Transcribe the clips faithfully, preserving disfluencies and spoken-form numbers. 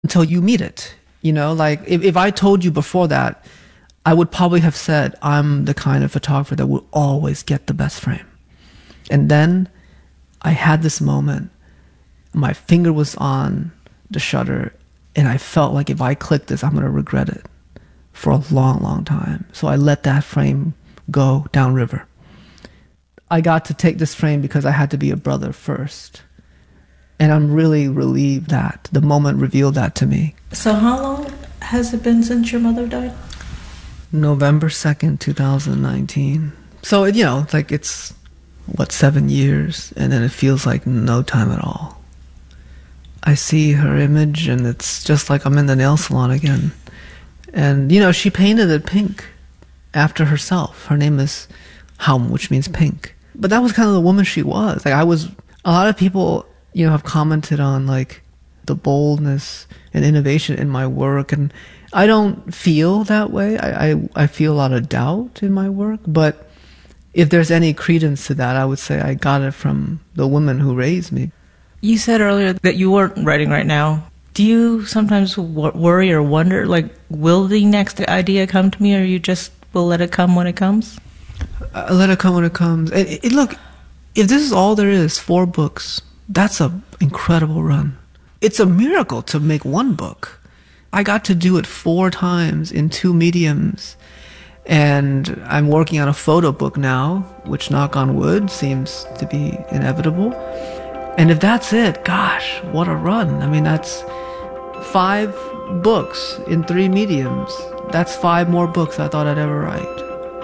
until you meet it. You know, like if, if I told you before that, I would probably have said, I'm the kind of photographer that will always get the best frame. And then I had this moment, my finger was on the shutter, and I felt like if I click this, I'm going to regret it for a long, long time. So I let that frame go downriver. I got to take this frame because I had to be a brother first. And I'm really relieved that the moment revealed that to me. So how long has it been since your mother died? November second, two thousand nineteen. So, you know, like it's, what, seven years? And then it feels like no time at all. I see her image and it's just like I'm in the nail salon again. And, you know, she painted it pink after herself. Her name is Haum, which means pink. But that was kind of the woman she was. Like I was, a lot of people, you know, have commented on like the boldness and innovation in my work. And I don't feel that way. I, I, I feel a lot of doubt in my work. But if there's any credence to that, I would say I got it from the woman who raised me. You said earlier that you weren't writing right now. Do you sometimes w- worry or wonder, like, will the next idea come to me, or you just will let it come when it comes? I let it come when it comes. And it, it, look, if this is all there is, four books, that's an incredible run. It's a miracle to make one book. I got to do it four times in two mediums. And I'm working on a photo book now, which, knock on wood, seems to be inevitable. And if that's it, gosh, what a run. I mean, that's five books in three mediums. That's five more books I thought I'd ever write.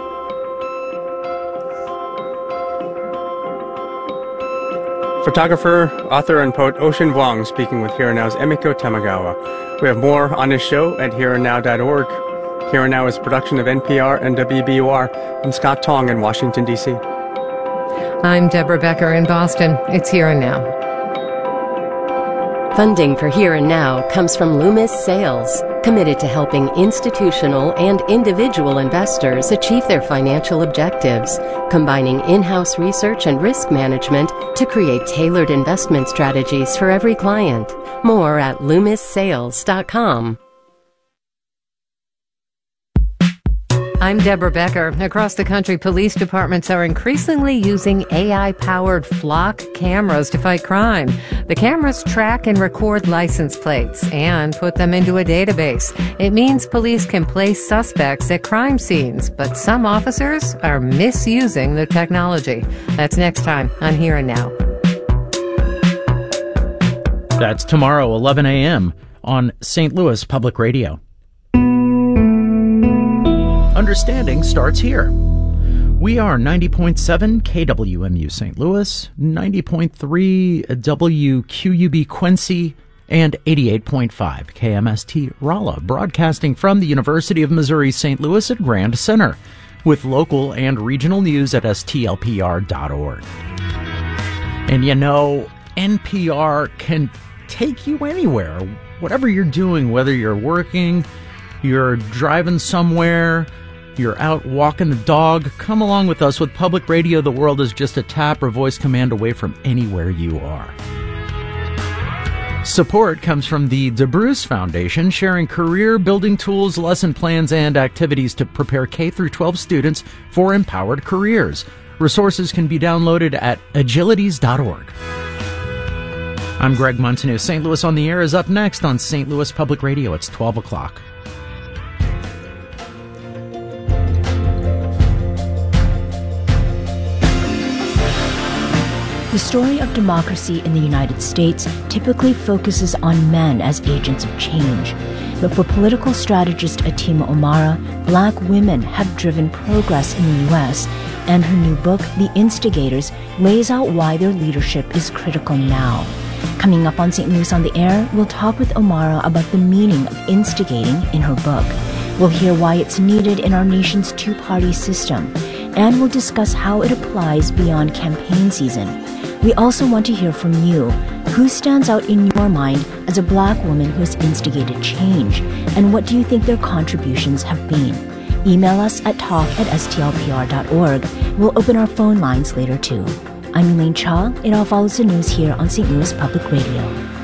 Photographer, author, and poet Ocean Vuong speaking with Here and Now's Emiko Tamagawa. We have more on his show at here and now dot org. Here and Now is a production of N P R and W B U R. I'm Scott Tong in Washington, D C I'm Deborah Becker in Boston. It's Here and Now. Funding for Here and Now comes from Loomis Sales, committed to helping institutional and individual investors achieve their financial objectives, combining in-house research and risk management to create tailored investment strategies for every client. More at loomis sales dot com. I'm Deborah Becker. Across the country, police departments are increasingly using A I-powered flock cameras to fight crime. The cameras track and record license plates and put them into a database. It means police can place suspects at crime scenes, but some officers are misusing the technology. That's next time on Here and Now. That's tomorrow, eleven a.m. on Saint Louis Public Radio. Understanding starts here. We are ninety point seven K W M U Saint Louis, ninety point three W Q U B Quincy, and eighty-eight point five K M S T Rolla, broadcasting from the University of Missouri Saint Louis at Grand Center, with local and regional news at S T L P R dot org. And you know, N P R can take you anywhere, whatever you're doing, whether you're working, you're driving somewhere, you're out walking the dog. Come along with us. With public radio, the world is just a tap or voice command away from anywhere you are. Support comes from the DeBruce Foundation, sharing career-building tools, lesson plans, and activities to prepare K through twelve students for empowered careers. Resources can be downloaded at agilities dot org. I'm Greg Montanus. Saint Louis on the Air is up next on Saint Louis Public Radio. It's twelve o'clock. The story of democracy in the United States typically focuses on men as agents of change. But for political strategist Atima Omara, black women have driven progress in the U S, and her new book, The Instigators, lays out why their leadership is critical now. Coming up on Saint Louis on the Air, we'll talk with Omara about the meaning of instigating in her book. We'll hear why it's needed in our nation's two-party system, and we'll discuss how it applies beyond campaign season. We also want to hear from you. Who stands out in your mind as a black woman who has instigated change? And what do you think their contributions have been? Email us at talk at S T L P R dot org. We'll open our phone lines later too. I'm Elaine Cha. It all follows the news here on Saint Louis Public Radio.